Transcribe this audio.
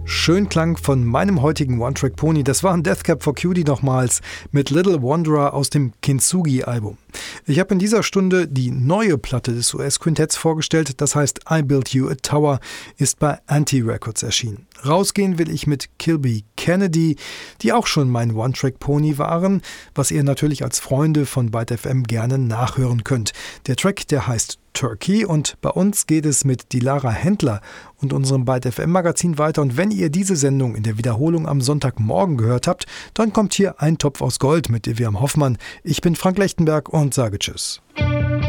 Schön klang von meinem heutigen One-Track-Pony. Das war ein Death Cab for Cutie nochmals mit Little Wanderer aus dem Kintsugi-Album. Ich habe in dieser Stunde die neue Platte des US-Quintetts vorgestellt. Das heißt I Built You a Tower, ist bei Anti-Records erschienen. Rausgehen will ich mit Kilby Kennedy, die auch schon mein One-Track-Pony waren, was ihr natürlich als Freunde von Byte FM gerne nachhören könnt. Der Track, der heißt Turkey, und bei uns geht es mit Dilara Händler und unserem Byte FM Magazin weiter. Und wenn ihr diese Sendung in der Wiederholung am Sonntagmorgen gehört habt, dann kommt hier ein Topf aus Gold mit Eviam Hoffmann. Ich bin Frank Lechtenberg und sage Tschüss.